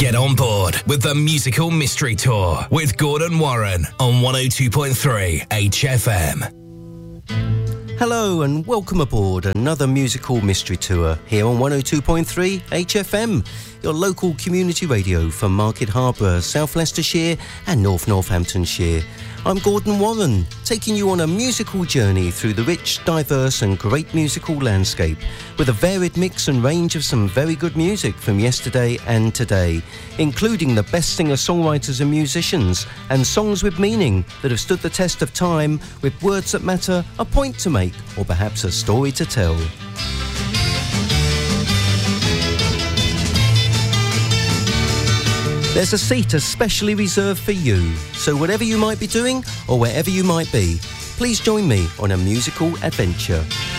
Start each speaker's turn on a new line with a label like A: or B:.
A: Get on board with the Musical Mystery Tour with Gordon Warren on 102.3 HFM.
B: Hello and welcome aboard another Musical Mystery Tour here on 102.3 HFM, your local community radio for Market Harborough, South Leicestershire and North Northamptonshire. I'm Gordon Warren, taking you on a musical journey through the rich, diverse and great musical landscape with a varied mix and range of some very good music from yesterday and today, including the best singer-songwriters and musicians and songs with meaning that have stood the test of time with words that matter, a point to make or perhaps a story to tell. There's a seat especially reserved for you, so whatever you might be doing or wherever you might be, please join me on a musical adventure.